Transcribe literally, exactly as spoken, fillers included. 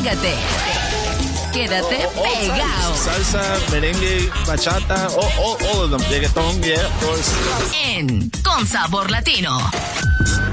Entrégate. Quédate all, all pegado. Salsa, merengue, bachata, all, all, all of them. Reggaeton, yeah, of course. En Con Sabor Latino.